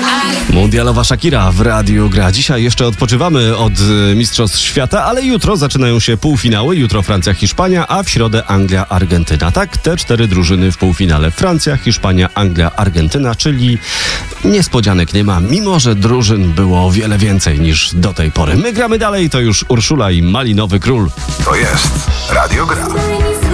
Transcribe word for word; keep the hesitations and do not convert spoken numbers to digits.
Mundialowa Shakira w Radiu Gra. Dzisiaj jeszcze odpoczywamy od y, Mistrzostw Świata, ale jutro zaczynają się półfinały. Jutro Francja, Hiszpania, a w środę Anglia, Argentyna. Tak, te cztery drużyny w półfinale. Francja, Hiszpania, Anglia, Argentyna, czyli niespodzianek nie ma, mimo że drużyn było o wiele więcej niż do tej pory. My gramy dalej, to już Urszula i Malinowy Król. To jest Radio Gra.